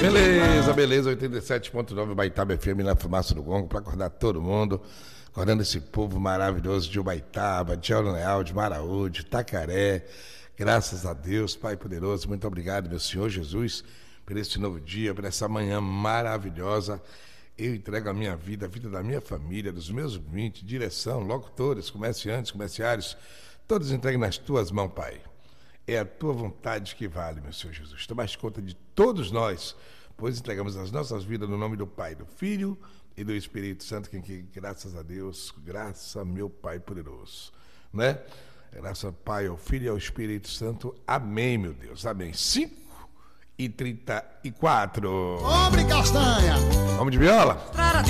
Beleza, 87.9 Ubaitaba FM na Fumaça do Gongo, para acordar todo mundo, acordando esse povo maravilhoso de Ubaitaba, de El Leal, de Maraú, de Tacaré. Graças a Deus, Pai poderoso, muito obrigado, meu Senhor Jesus, por esse novo dia, por essa manhã maravilhosa. Eu entrego a minha vida, a vida da minha família, dos meus ouvintes, direção, locutores, comerciantes, comerciários, todos entreguem nas tuas mãos, Pai. É a tua vontade que vale, meu Senhor Jesus. Toma conta de todos nós, pois entregamos as nossas vidas no nome do Pai, do Filho e do Espírito Santo, que graças a Deus, graças a meu Pai poderoso, né? Graças ao Pai, ao Filho e ao Espírito Santo. Amém, meu Deus. Amém. 5h34. Obre, Castanha. Vamos de viola?